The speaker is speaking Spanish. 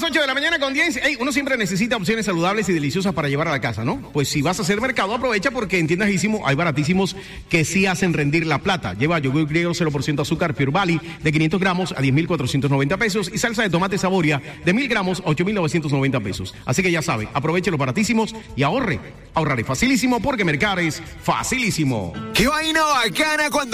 las 8 de la mañana con 10. Hey, uno siempre necesita opciones saludables y deliciosas para llevar a la casa, ¿no? Pues si vas a hacer mercado, aprovecha porque en tiendas Ísimo hay baratísimos que sí hacen rendir la plata. Lleva yogur griego 0% azúcar Pure Valley de 500 gramos a 10,490 pesos y salsa de tomate Saboria de 1,000 gramos 8,990 pesos. Así que ya sabe, aproveche los baratísimos y ahorre. Ahorraré facilísimo porque mercar es facilísimo. ¡Qué vaina bacana cuando